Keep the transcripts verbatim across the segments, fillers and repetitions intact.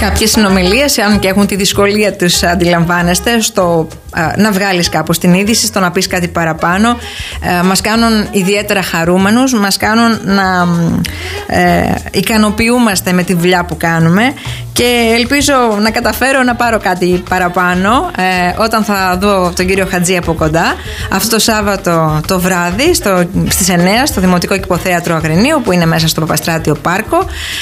Κάποιες συνομιλίες, αν και έχουν τη δυσκολία τους, αντιλαμβάνεστε, στο α, να βγάλεις κάπως την είδηση, στο να πεις κάτι παραπάνω, α, μας κάνουν ιδιαίτερα χαρούμενους, μας κάνουν να ε, ικανοποιούμαστε με τη δουλειά που κάνουμε και ελπίζω να καταφέρω να πάρω κάτι παραπάνω ε, όταν θα δω τον κύριο Χατζή από κοντά αυτό το Σάββατο το βράδυ στο, στις εννιά στο Δημοτικό Οικοποθέατρο Αγρινίου, που είναι μέσα στο Παπαστράτιο Πάρκο.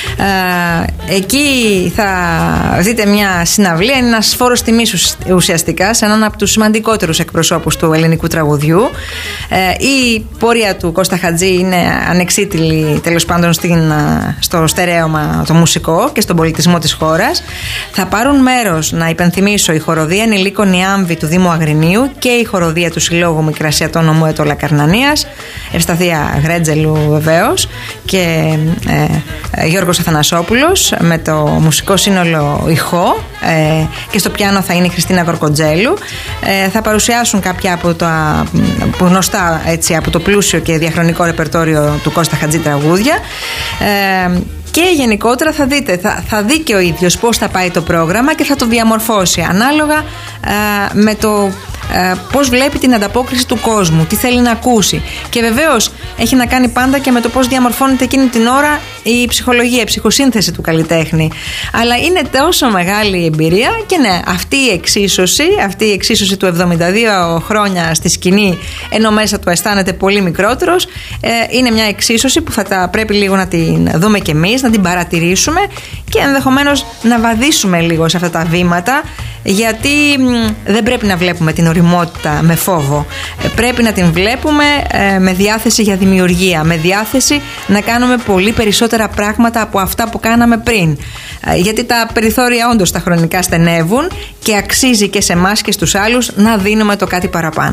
Ε, εκεί θα δείτε μια συναυλία, είναι ένας φόρος τιμής ουσιαστικά σε έναν από τους σημαντικότερους εκπροσώπους του ελληνικού τραγουδιού. Ε, η πορεία του Κώστα Χατζή είναι ανεξίτηλη, τέλος πάντων στην, στο στερέωμα το μουσικό και στον πολιτισμό της χώρας. Θα πάρουν μέρος, να υπενθυμίσω, η χοροδία ενηλίκων Ιάμβη του Δήμου Αγρινίου και η χοροδία του Συλλόγου Μικρασιατών Ομού Ετώλα Καρνανίας, Ευσταθία Γρέτζελου βεβαίως, και ε, Γιώργος Αθανασόπουλος με το μουσικό σύνολο Ηχό, ε, και στο πιάνο θα είναι η Χριστίνα Κορκοτζέλου. Ε, θα παρουσιάσουν κάποια από τα γνωστά, έτσι, από το πλούσιο και διαχρονικό ρεπερτόριο του Κώστα Χατζή τραγούδια. Ε, Και γενικότερα θα δείτε, θα, θα δει και ο ίδιος πώς θα πάει το πρόγραμμα και θα το διαμορφώσει ανάλογα ε, με το ε, πώς βλέπει την ανταπόκριση του κόσμου, τι θέλει να ακούσει. Και βεβαίως έχει να κάνει πάντα και με το πώς διαμορφώνεται εκείνη την ώρα η ψυχολογία, η ψυχοσύνθεση του καλλιτέχνη. Αλλά είναι τόσο μεγάλη η εμπειρία και ναι, αυτή η εξίσωση, αυτή η εξίσωση του εβδομήντα δύο χρόνια στη σκηνή, ενώ μέσα του αισθάνεται πολύ μικρότερος, ε, είναι μια εξίσωση που θα τα πρέπει λίγο να την δούμε κι εμείς, να την παρατηρήσουμε και ενδεχομένως να βαδίσουμε λίγο σε αυτά τα βήματα, γιατί μ, δεν πρέπει να βλέπουμε την ωριμότητα με φόβο. Ε, πρέπει να την βλέπουμε ε, με διάθεση για δημιουργία, με διάθεση να κάνουμε πολύ περισσότερα πράγματα από αυτά που κάναμε πριν. Ε, γιατί τα περιθώρια όντως τα χρονικά στενεύουν και αξίζει και σε εμάς και στους άλλους να δίνουμε το κάτι παραπάνω.